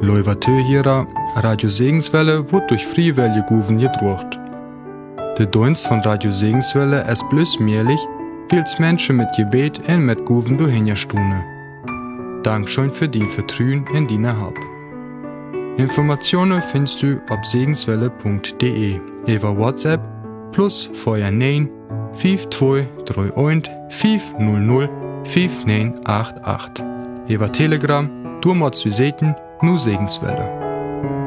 Leuvatö hierer, Radio Segenswelle wird durch Freiwillige Guven gedruckt. Der Dienst von Radio Segenswelle ist bloß möglich, weil es Menschen mit Gebet und mit Guven durchhinterstunden. Dankeschön für dein Vertrauen in deine Hab. Informationen findest du auf segenswelle.de über WhatsApp plus 49 5231 500 5988. Über Telegram, du machst du Seiten, nur Segenswelle.